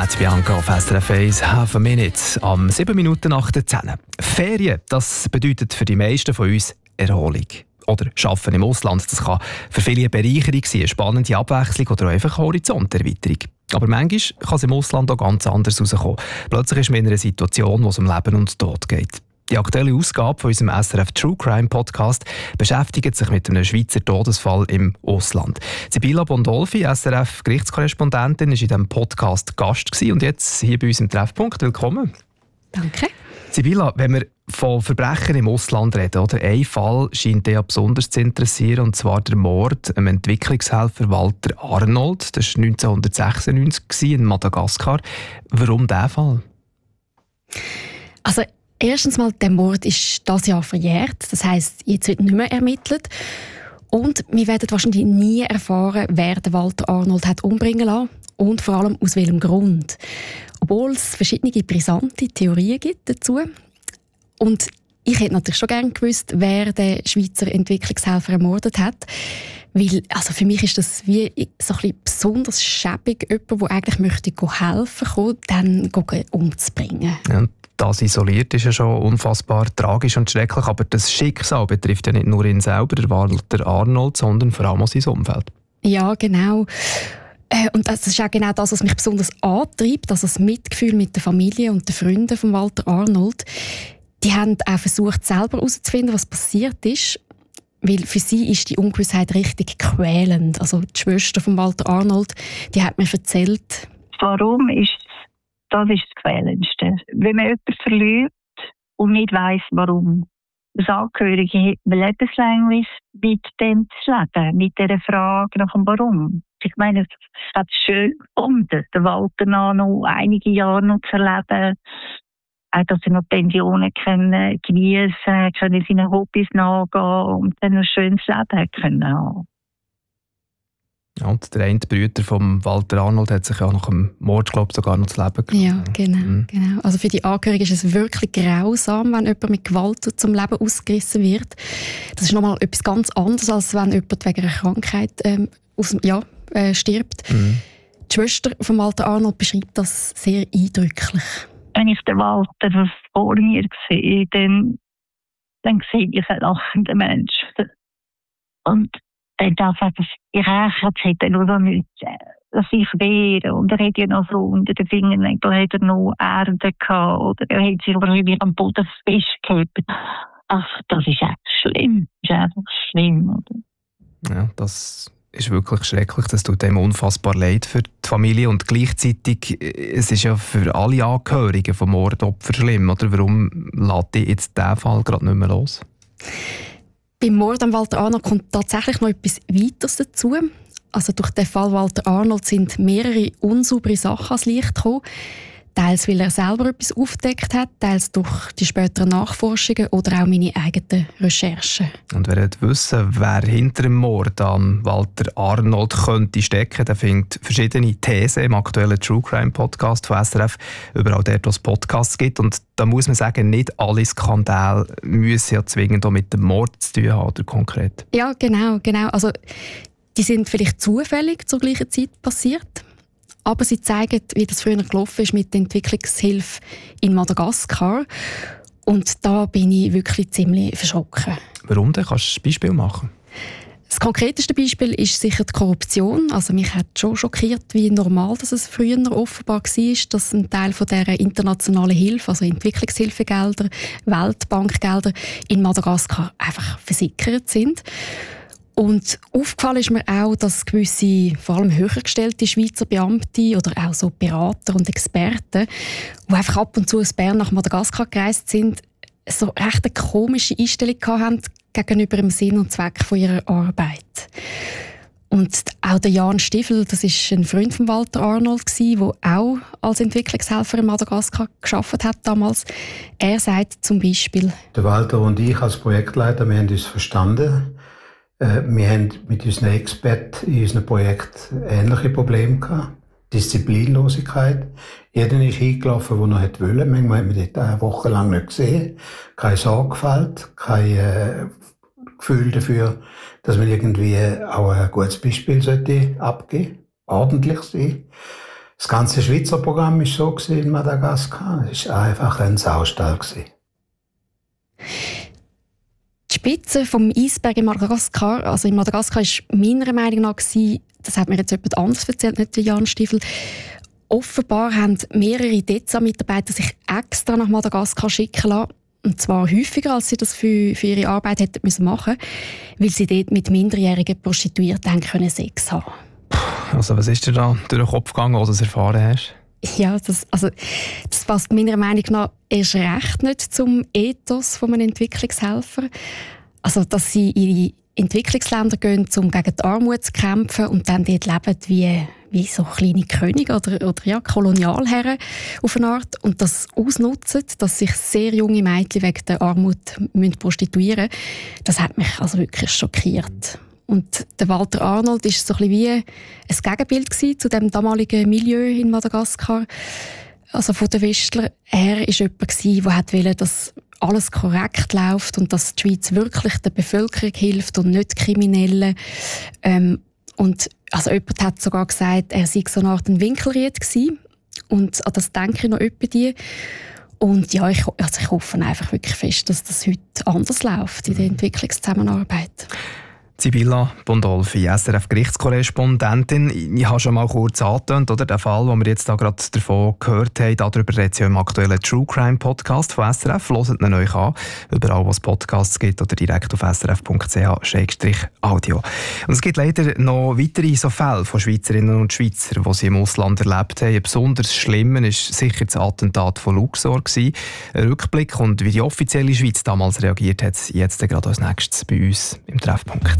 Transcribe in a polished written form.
Spät, Bianca auf SRF 1, Half a Minute, am 7 Minuten nach der 10. Ferien, das bedeutet für die meisten von uns Erholung. Oder Arbeiten im Ausland, das kann für viele eine Bereicherung sein, eine spannende Abwechslung oder einfach eine Horizonterweiterung. Aber manchmal kann es im Ausland auch ganz anders rauskommen. Plötzlich ist man in einer Situation, wo es um Leben und Tod geht. Die aktuelle Ausgabe von unserem SRF True Crime Podcast beschäftigt sich mit einem Schweizer Todesfall im Ausland. Sibilla Bondolfi, SRF-Gerichtskorrespondentin, war in diesem Podcast Gast und jetzt hier bei uns im Treffpunkt. Willkommen. Danke. Sibilla, wenn wir von Verbrechen im Ausland reden, oder? Ein Fall scheint dich ja besonders zu interessieren, und zwar der Mord am Entwicklungshelfer Walter Arnold. Das war 1996 in Madagaskar. Warum dieser Fall? Also erstens mal, der Mord ist dieses Jahr verjährt. Das heisst, jetzt wird nicht mehr ermittelt. Und wir werden wahrscheinlich nie erfahren, wer den Walter Arnold hat umbringen lassen und vor allem aus welchem Grund. Obwohl es verschiedene brisante Theorien gibt dazu. Und ich hätte natürlich schon gerne gewusst, wer den Schweizer Entwicklungshelfer ermordet hat. Weil, also für mich ist das wie so ein bisschen besonders schäbig, jemand, der eigentlich möchte helfen kommen, dann umzubringen. Ja, das isoliert ist ja schon unfassbar tragisch und schrecklich, aber das Schicksal betrifft ja nicht nur ihn selber, der Walter Arnold, sondern vor allem auch sein Umfeld. Ja, genau. Und das ist auch genau das, was mich besonders antreibt, also das Mitgefühl mit der Familie und den Freunden von Walter Arnold. Die haben auch versucht, selber herauszufinden, was passiert ist, weil für sie ist die Ungewissheit richtig quälend. Also die Schwester von Walter Arnold, die hat mir erzählt. Warum ist das Quälendste? Wenn man jemanden verliert und nicht weiss, warum. Als Angehörige hat man lebenslänglich mit dem zu leben, mit dieser Frage nach dem Warum. Ich meine, es hat schön gefunden, den Walter noch einige Jahre noch zu erleben. Auch, dass er noch Pensionen geniessen können, seinen Hobbys nachgehen und dann ein schönes Leben können haben. Ja, und der eine Bruder von Walter Arnold hat sich ja nach dem Mord, glaube ich, sogar noch das Leben genommen. Ja, genau. Also für die Angehörigen ist es wirklich grausam, wenn jemand mit Gewalt zum Leben ausgerissen wird. Das ist nochmal etwas ganz anderes, als wenn jemand wegen einer Krankheit stirbt. Die Schwester von Walter Arnold beschreibt das sehr eindrücklich. Wenn ich den Walter vor mir sehe, dann sehe ich einen lachenden Menschen. Und dann darf ich hätte nur noch nichts, dass ich wäre. Und er hat ja noch so unter den Fingernägeln hat er noch Erde gehabt. Oder er hat sich irgendwie am Boden festgehalten. Ach, das ist echt schlimm. Das ist einfach schlimm, oder? Ja, das ist wirklich schrecklich. Das tut dem unfassbar leid für die Familie. Und gleichzeitig, es ist ja für alle Angehörigen vom Mordopfer schlimm. Oder warum lässt dich jetzt diesen Fall gerade nicht mehr los? Beim Mord an Walter Arnold kommt tatsächlich noch etwas Weiteres dazu. Also durch den Fall Walter Arnold sind mehrere unsaubere Sachen ans Licht gekommen. Teils, weil er selber etwas aufgedeckt hat, teils durch die späteren Nachforschungen oder auch meine eigenen Recherchen. Und wer wissen, wer hinter dem Mord an Walter Arnold könnte stecken, der findet verschiedene Thesen im aktuellen True Crime Podcast von SRF, überall dort, wo es Podcasts gibt. Und da muss man sagen, nicht alle Skandale müssen ja zwingend auch mit dem Mord zu tun haben, oder konkret. Ja, genau. Also, die sind vielleicht zufällig zur gleichen Zeit passiert. Aber sie zeigen, wie das früher gelaufen ist mit der Entwicklungshilfe in Madagaskar. Und da bin ich wirklich ziemlich verschrocken. Warum denn? Kannst du ein Beispiel machen? Das konkreteste Beispiel ist sicher die Korruption. Also mich hat schon schockiert, wie normal dass es früher offenbar war, dass ein Teil von dieser internationalen Hilfe, also Entwicklungshilfegelder, Weltbankgelder in Madagaskar einfach versickert sind. Und aufgefallen ist mir auch, dass gewisse, vor allem höher gestellte Schweizer Beamte oder auch so Berater und Experten, die einfach ab und zu aus Bern nach Madagaskar gereist sind, so recht eine komische Einstellung hatten gegenüber dem Sinn und Zweck von ihrer Arbeit. Und auch der Jan Stiefel, das ist ein Freund von Walter Arnold, der auch als Entwicklungshelfer in Madagaskar gearbeitet hat damals. Er sagt zum Beispiel: Der Walter und ich als Projektleiter, wir haben uns verstanden. Wir haben mit unseren Experten in unserem Projekt ähnliche Probleme gehabt. Disziplinlosigkeit. Jeder ist hingelaufen, der noch wollte. Manchmal hat man dort eine Woche lang nicht gesehen. Keine Sorgfalt, kein Gefühl dafür, dass man irgendwie auch ein gutes Beispiel sollte abgeben, ordentlich sein. Das ganze Schweizer Programm war so in Madagaskar. Es war einfach ein Saustall. Die Spitze vom Eisberg in Madagaskar, also in Madagaskar ist meiner Meinung nach gewesen, das hat mir jetzt jemand anderes erzählt, nicht der Jan Stiefel. Offenbar haben mehrere DEZA-Mitarbeiter sich extra nach Madagaskar schicken lassen. Und zwar häufiger, als sie das für ihre Arbeit hätten machen müssen, weil sie dort mit minderjährigen Prostituierten haben können Sex haben. Also was ist dir da durch den Kopf gegangen, als du das erfahren hast? Ja, das passt meiner Meinung nach erst recht nicht zum Ethos von einem Entwicklungshelfer. Also, dass sie in die Entwicklungsländer gehen, um gegen die Armut zu kämpfen und dann dort leben wie so kleine Könige oder ja, Kolonialherren auf eine Art und das ausnutzen, dass sich sehr junge Mädchen wegen der Armut prostituieren müssen, das hat mich also wirklich schockiert. Und der Walter Arnold war so ein bisschen wie ein Gegenbild zu dem damaligen Milieu in Madagaskar. Also von den Westlern. Er war jemand, der wollte, dass alles korrekt läuft und dass die Schweiz wirklich der Bevölkerung hilft und nicht Kriminellen. Und also jemand hat sogar gesagt, er sei so eine Art ein Winkelried gewesen. Und an das denke ich noch die. Und ja, ich hoffe einfach wirklich fest, dass das heute anders läuft in der Entwicklungszusammenarbeit. Sibylla Bondolfi, SRF-Gerichtskorrespondentin. Ich habe schon mal kurz angetönt, oder? Der Fall, den wir jetzt da gerade davon gehört haben, darüber redet es ja im aktuellen True Crime Podcast von SRF. Hört ihn euch an, überall wo es Podcasts gibt oder direkt auf srf.ch/audio. Und es gibt leider noch weitere so Fälle von Schweizerinnen und Schweizern, die sie im Ausland erlebt haben. Besonders schlimm war sicher das Attentat von Luxor. Ein Rückblick und wie die offizielle Schweiz damals reagiert hat, jetzt gerade als nächstes bei uns im Treffpunkt.